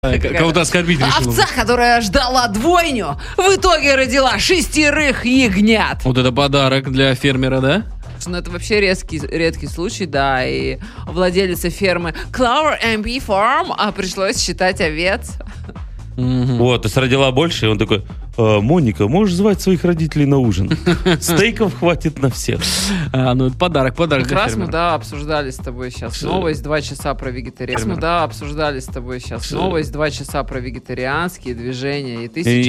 Кого-то оскорбить решила. Овца, которая ждала двойню, в итоге родила 6 ягнят. Вот это подарок для фермера, да? Ну, это вообще редкий случай, да, и владелице фермы Clover MB Farm пришлось считать овец. Вот, то есть родила больше, и он такой: Моника, можешь звать своих родителей на ужин? Стейков хватит на всех. Ну, это подарок Как для раз мы, фермера. да, обсуждали с тобой сейчас новость 2 часа про вегетарианство. Мы, да, обсуждали с тобой сейчас новость 2 часа про вегетарианские движения, и ты сейчас